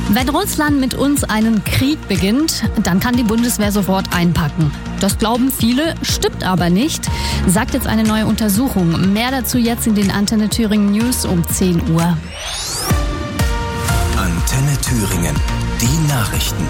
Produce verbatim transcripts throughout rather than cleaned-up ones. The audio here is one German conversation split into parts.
Wenn Russland mit uns einen Krieg beginnt, dann kann die Bundeswehr sofort einpacken. Das glauben viele, stimmt aber nicht, sagt jetzt eine neue Untersuchung. Mehr dazu jetzt in den Antenne Thüringen News um zehn Uhr. Antenne Thüringen, die Nachrichten.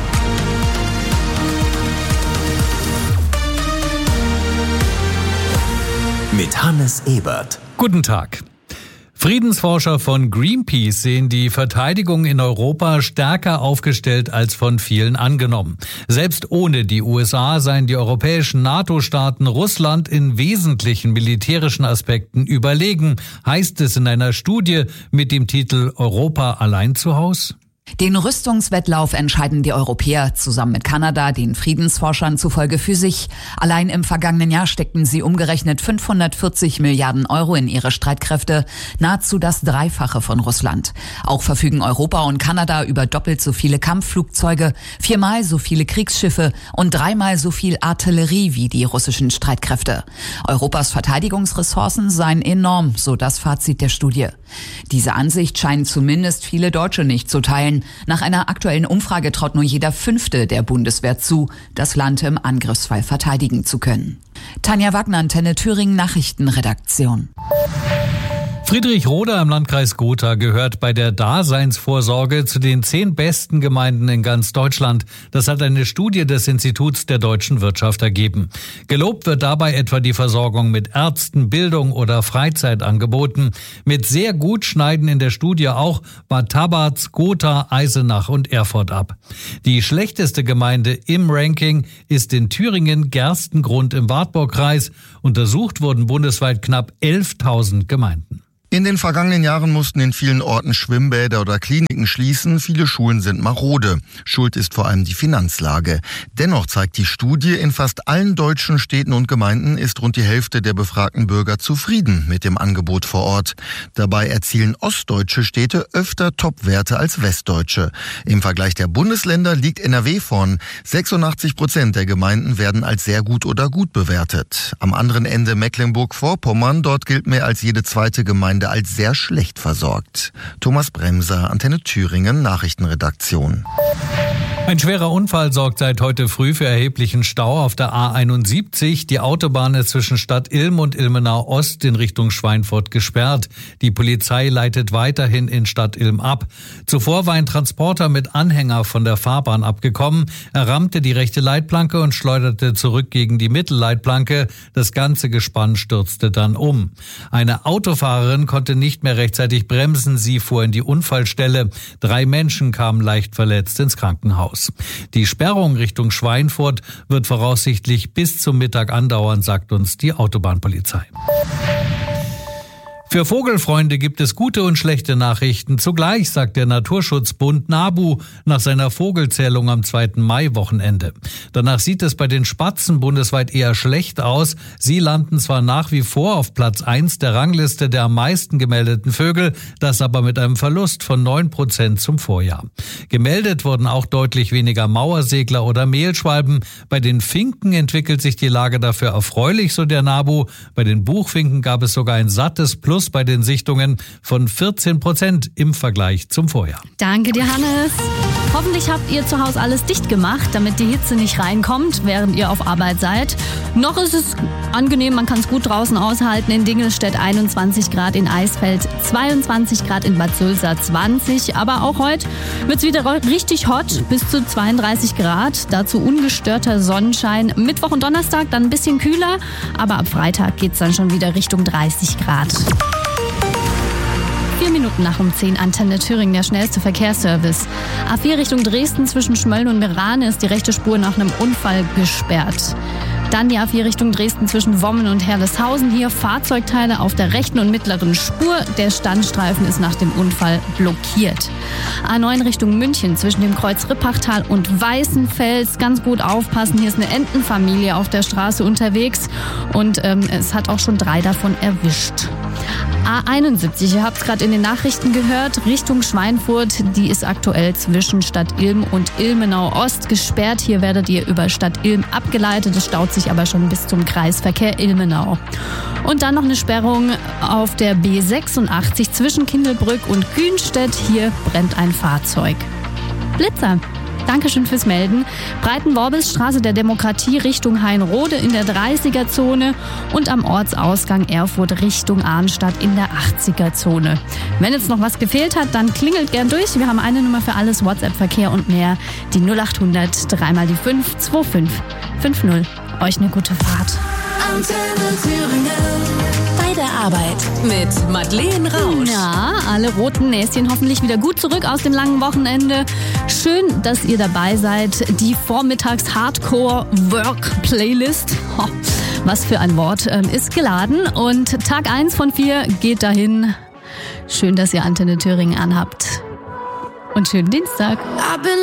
Mit Hannes Ebert. Guten Tag. Friedensforscher von Greenpeace sehen die Verteidigung in Europa stärker aufgestellt als von vielen angenommen. Selbst ohne die U S A seien die europäischen NATO-Staaten Russland in wesentlichen militärischen Aspekten überlegen, heißt es in einer Studie mit dem Titel Europa allein zu Haus? Den Rüstungswettlauf entscheiden die Europäer zusammen mit Kanada, den Friedensforschern zufolge, für sich. Allein im vergangenen Jahr steckten sie umgerechnet fünfhundertvierzig Milliarden Euro in ihre Streitkräfte, nahezu das Dreifache von Russland. Auch verfügen Europa und Kanada über doppelt so viele Kampfflugzeuge, viermal so viele Kriegsschiffe und dreimal so viel Artillerie wie die russischen Streitkräfte. Europas Verteidigungsressourcen seien enorm, so das Fazit der Studie. Diese Ansicht scheinen zumindest viele Deutsche nicht zu teilen. Nach einer aktuellen Umfrage traut nur jeder Fünfte der Bundeswehr zu, das Land im Angriffsfall verteidigen zu können. Tanja Wagner, Antenne Thüringen Nachrichtenredaktion. Friedrichroda im Landkreis Gotha gehört bei der Daseinsvorsorge zu den zehn besten Gemeinden in ganz Deutschland. Das hat eine Studie des Instituts der deutschen Wirtschaft ergeben. Gelobt wird dabei etwa die Versorgung mit Ärzten, Bildung oder Freizeitangeboten. Mit sehr gut schneiden in der Studie auch Bad Tabarz, Gotha, Eisenach und Erfurt ab. Die schlechteste Gemeinde im Ranking ist in Thüringen Gerstengrund im Wartburgkreis. Untersucht wurden bundesweit knapp elftausend Gemeinden. In den vergangenen Jahren mussten in vielen Orten Schwimmbäder oder Kliniken schließen. Viele Schulen sind marode. Schuld ist vor allem die Finanzlage. Dennoch zeigt die Studie, in fast allen deutschen Städten und Gemeinden ist rund die Hälfte der befragten Bürger zufrieden mit dem Angebot vor Ort. Dabei erzielen ostdeutsche Städte öfter Topwerte als westdeutsche. Im Vergleich der Bundesländer liegt N R W vorn. sechsundachtzig Prozent der Gemeinden werden als sehr gut oder gut bewertet. Am anderen Ende Mecklenburg-Vorpommern, dort gilt mehr als jede zweite Gemeinde als sehr schlecht versorgt. Thomas Bremser, Antenne Thüringen, Nachrichtenredaktion. Ein schwerer Unfall sorgt seit heute früh für erheblichen Stau auf der A einundsiebzig. Die Autobahn ist zwischen Stadt Ilm und Ilmenau Ost in Richtung Schweinfurt gesperrt. Die Polizei leitet weiterhin in Stadt Ilm ab. Zuvor war ein Transporter mit Anhänger von der Fahrbahn abgekommen. Er rammte die rechte Leitplanke und schleuderte zurück gegen die Mittelleitplanke. Das ganze Gespann stürzte dann um. Eine Autofahrerin konnte nicht mehr rechtzeitig bremsen. Sie fuhr in die Unfallstelle. Drei Menschen kamen leicht verletzt ins Krankenhaus. Die Sperrung Richtung Schweinfurt wird voraussichtlich bis zum Mittag andauern, sagt uns die Autobahnpolizei. Für Vogelfreunde gibt es gute und schlechte Nachrichten. Zugleich, sagt der Naturschutzbund NABU nach seiner Vogelzählung am zweiten Mai-Wochenende. Danach sieht es bei den Spatzen bundesweit eher schlecht aus. Sie landen zwar nach wie vor auf Platz eins der Rangliste der am meisten gemeldeten Vögel, das aber mit einem Verlust von neun Prozent zum Vorjahr. Gemeldet wurden auch deutlich weniger Mauersegler oder Mehlschwalben. Bei den Finken entwickelt sich die Lage dafür erfreulich, so der NABU. Bei den Buchfinken gab es sogar ein sattes Plus bei den Sichtungen von vierzehn Prozent im Vergleich zum Vorjahr. Danke dir, Hannes. Hoffentlich habt ihr zu Hause alles dicht gemacht, damit die Hitze nicht reinkommt, während ihr auf Arbeit seid. Noch ist es angenehm, man kann es gut draußen aushalten. In Dingelstedt einundzwanzig Grad, in Eisfeld zweiundzwanzig Grad, in Bad Sulza zwanzig. Aber auch heute wird es wieder richtig hot, bis zu zweiunddreißig Grad. Dazu ungestörter Sonnenschein. Mittwoch und Donnerstag dann ein bisschen kühler, aber ab Freitag geht es dann schon wieder Richtung dreißig Grad. Vier Minuten nach um zehn, Antenne Thüringen, der schnellste Verkehrsservice. A vier Richtung Dresden zwischen Schmölln und Meerane ist die rechte Spur nach einem Unfall gesperrt. Dann die A vier Richtung Dresden zwischen Wommen und Herleshausen. Hier Fahrzeugteile auf der rechten und mittleren Spur. Der Standstreifen ist nach dem Unfall blockiert. A neun Richtung München zwischen dem Kreuz Rippachtal und Weißenfels. Ganz gut aufpassen, hier ist eine Entenfamilie auf der Straße unterwegs und ähm, es hat auch schon drei davon erwischt. A einundsiebzig, ihr habt es gerade in den Nachrichten gehört, Richtung Schweinfurt, die ist aktuell zwischen Stadt Ilm und Ilmenau Ost gesperrt. Hier werdet ihr über Stadt Ilm abgeleitet, es staut sich aber schon bis zum Kreisverkehr Ilmenau. Und dann noch eine Sperrung auf der B sechsundachtzig zwischen Kindelbrück und Kühnstedt, hier brennt ein Fahrzeug. Blitzer. Dankeschön fürs Melden. Breitenworbelsstraße der Demokratie Richtung Hainrode in der dreißiger-Zone und am Ortsausgang Erfurt Richtung Arnstadt in der achtziger-Zone. Wenn jetzt noch was gefehlt hat, dann klingelt gern durch. Wir haben eine Nummer für alles, WhatsApp-Verkehr und mehr. Die null acht hundert, dreimal die fünf, zwei fünf fünf null. Euch eine gute Fahrt. Antenne Thüringen. Bei der Arbeit mit Madeleine Rausch. Ja, alle roten Näschen hoffentlich wieder gut zurück aus dem langen Wochenende. Schön, dass ihr dabei seid. Die Vormittags-Hardcore-Work-Playlist, oh, was für ein Wort, ist geladen. Und Tag eins von vier geht dahin. Schön, dass ihr Antenne Thüringen anhabt. Und schönen Dienstag.